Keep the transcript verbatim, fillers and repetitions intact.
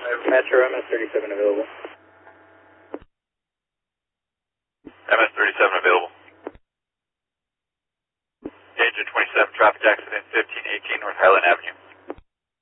Metro M S thirty-seven available. M S thirty-seven available. Agent twenty-seven, traffic accident fifteen eighteen North Highland Avenue.